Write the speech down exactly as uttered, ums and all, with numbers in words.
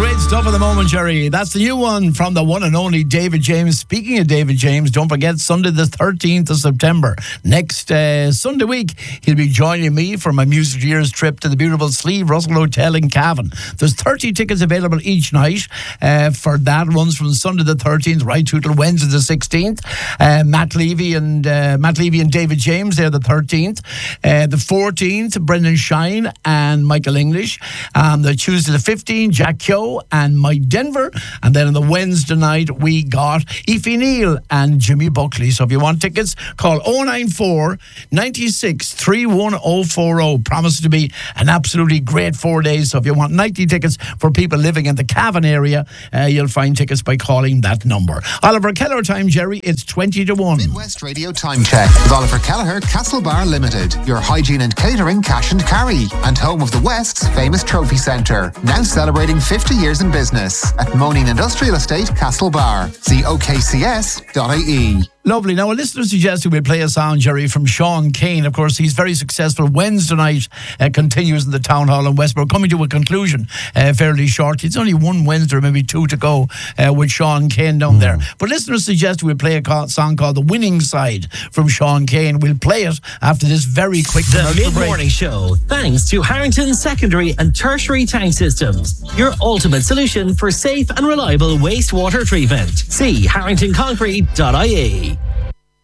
great stuff at the moment, Jerry. That's the new one from the one and only David James. Speaking of David James, don't forget Sunday the thirteenth of September. Next uh, Sunday week, he'll be joining me for my Music Years trip to the beautiful Sleeve Russell Hotel in Cavan. There's thirty tickets available each night uh, for that. Runs from Sunday the thirteenth right through till Wednesday the sixteenth. Uh, Matt Levy and uh, Matt Levy and David James there the thirteenth. Uh, the fourteenth, Brendan Shine and Michael English. Um, the Tuesday the fifteenth, Jack Kyo and Mike Denver. And then on the Wednesday night, we got Aoife Neal and Jimmy Buckley. So if you want tickets, call oh nine four, nine six, three one oh four oh. Promises to be an absolutely great four days. So if you want ninety tickets for people living in the Cavan area, uh, you'll find tickets by calling that number. Oliver Keller time, Jerry, it's twenty to one. Midwest Radio Time Check with Oliver Kelleher, Castlebar Limited. Your hygiene and catering cash and carry. And home of the West's famous trophy centre. Now celebrating fifty years in business at Moaning Industrial Estate, Castlebar. See O K C S dot I E. Lovely. Now, a listener suggested we play a song, Jerry, from Sean Kane. Of course, he's very successful. Wednesday night uh, continues in the Town Hall in Westborough, coming to a conclusion uh, fairly short. It's only one Wednesday, or maybe two to go uh, with Sean Kane down mm. there. But listeners suggested we play a call, song called The Winning Side from Sean Kane. We'll play it after this very quick The Mid-Morning Show, thanks to Harrington Secondary and Tertiary Tank Systems, your ultimate solution for safe and reliable wastewater treatment. See harrington concrete dot I E.